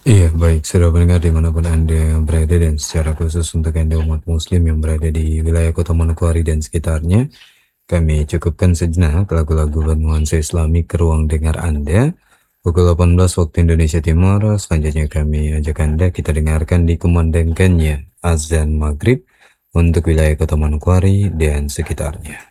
Iya, baik. Sudah mendengar dimanapun Anda berada dan secara khusus untuk Anda umat muslim yang berada di wilayah Kota Manokwari dan sekitarnya, kami cukupkan sejenak lagu-lagu bernuansa Islami ke ruang dengar Anda. Pukul 18 waktu Indonesia Timur, selanjutnya kami ajak Anda kita dengarkan dikumandangkannya azan maghrib untuk wilayah Kota Manokwari dan sekitarnya.